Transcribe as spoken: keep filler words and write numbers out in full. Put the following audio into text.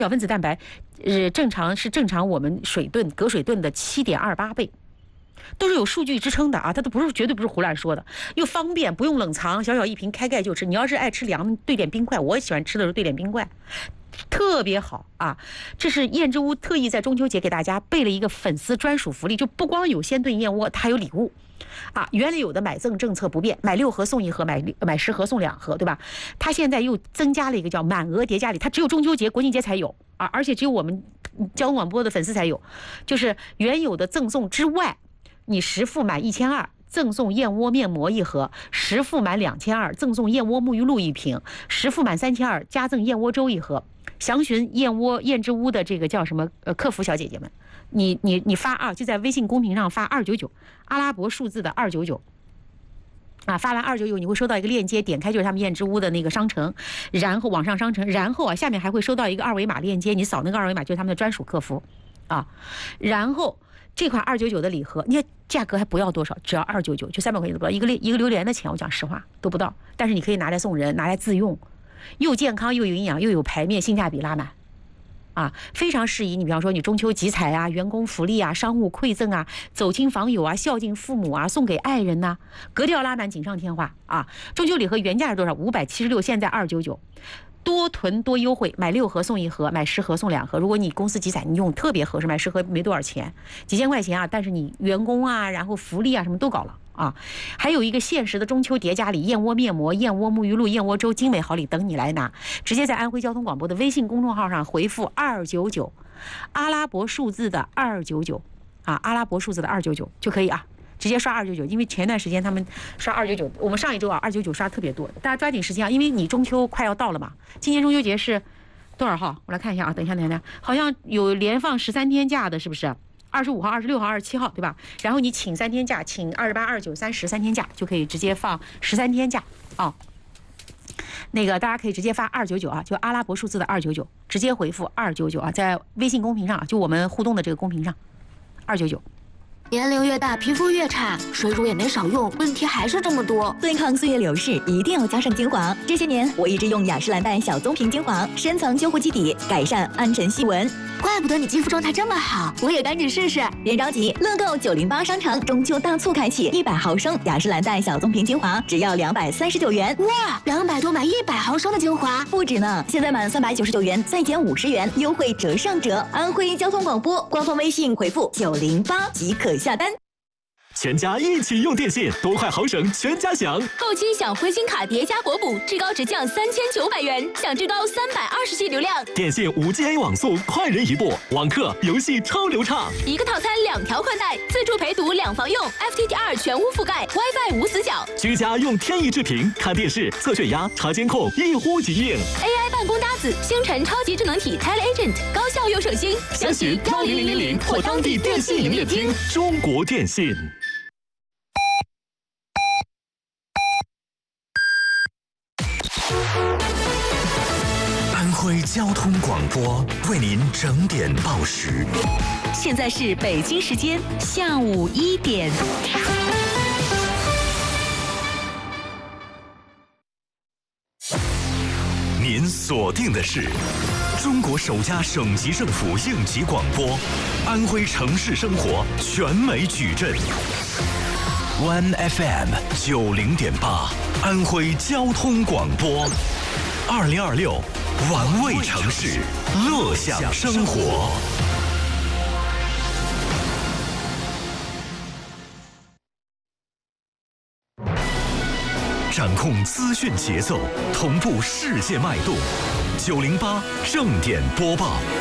小分子蛋白，呃，正常是正常我们水炖隔水炖的七点二八倍。都是有数据支撑的啊，它都不是绝对不是胡乱说的，又方便，不用冷藏，小小一瓶开盖就吃。你要是爱吃凉，兑点冰块，我喜欢吃的时候兑点冰块，特别好啊！这是燕之屋特意在中秋节给大家备了一个粉丝专属福利，就不光有鲜炖燕窝，它还有礼物啊！原来有的买赠政策不变，买六盒送一盒，买买十盒送两盒，对吧？它现在又增加了一个叫满额叠加礼，它只有中秋节、国庆节才有啊，而且只有我们交通广播的粉丝才有，就是原有的赠送之外。你十付满一千二，赠送燕窝面膜一盒；十付满两千二，赠送燕窝沐浴露一瓶；十付满三千二，加赠燕窝粥一盒。详询燕窝燕之屋的这个叫什么呃客服小姐姐们，你你你发啊，就在微信公屏上发二九九，阿拉伯数字的二九九。啊，发完二九九，你会收到一个链接，点开就是他们燕之屋的那个商城，然后网上商城，然后啊，下面还会收到一个二维码链接，你扫那个二维码就是他们的专属客服，啊，然后。这款二九九的礼盒，你看价格还不要多少，只要二九九，就三百块钱都不到，一个一个榴莲的钱，我讲实话都不到。但是你可以拿来送人，拿来自用，又健康又有营养又有排面，性价比拉满，啊，非常适宜。你比方说你中秋集采啊、员工福利啊、商务馈赠啊、走亲访友啊、孝敬父母啊、送给爱人呐、啊，格调拉满，锦上添花啊！中秋礼盒原价是多少？五百七十六，现在二九九。多囤多优惠，买六盒送一盒，买十盒送两盒。如果你公司集采，你用特别合适，买十盒没多少钱，几千块钱啊，但是你员工啊，然后福利啊什么都搞了啊。还有一个限时的中秋叠加礼，燕窝面膜、燕窝沐浴露、燕窝粥，精美好礼等你来拿。直接在安徽交通广播的微信公众号上回复二九九，阿拉伯数字的二九九啊，阿拉伯数字的二九九就可以啊。直接刷二九九，因为前段时间他们刷二九九，我们上一周啊二九九刷特别多，大家抓紧时间啊，因为你中秋快要到了嘛。今年中秋节是多少号？我来看一下啊，等一下，等一下，好像有连放十三天假的，是不是？二十五号、二十六号、二十七号，对吧？然后你请三天假，请二十八、二十九、三十三天假，就可以直接放十三天假啊。那个大家可以直接发二九九啊，就阿拉伯数字的二九九，直接回复二九九啊，在微信公屏上，就我们互动的这个公屏上，二九九。 年龄越大，皮肤越差，水乳也没少用，问题还是这么多。 对抗岁月流逝，一定要加上精华。这些年，我一直用雅诗兰黛小棕瓶精华，深层修护基底，改善暗沉细纹。 怪不得你肌肤状态这么好，我也赶紧试试。 别着急，乐购九零八商城中秋大促开启，一百毫升雅诗兰黛小棕瓶精华只要两百三十九元。 哇，两百多买一百毫升的精华， 不止呢！现在满三百九十九元再减五十元，优惠折上折。安徽交通广播官方微信回复九零八即可下单。 全家一起用电信，多快好省，全家享。 购机享回新卡叠加国补，至高直降三千九百元，享至高三百二十 G 流量。 电信五 G A 网速，快人一步，网课游戏超流畅。 一个套餐两条宽带，自助陪读两房用 ，F T T R 全屋覆盖 ，WiFi 无死角。 居家用天翼智屏看电视、测血压、查监控，一呼即应。 A I 办公搭子，星辰超级智能体 TeleAgent， 高效又省心。 详询幺零零零零或当地电信营业厅。中国电信。 安徽交通广播为您整点报时。 现在是北京时间下午一点。 您锁定的是中国首家省级政府应急广播，安徽城市生活全美矩阵。One F M 九零点八，安徽交通广播。二零二六，玩味城市，乐享生活。掌控资讯节奏，同步世界脉动。九零八正点播报。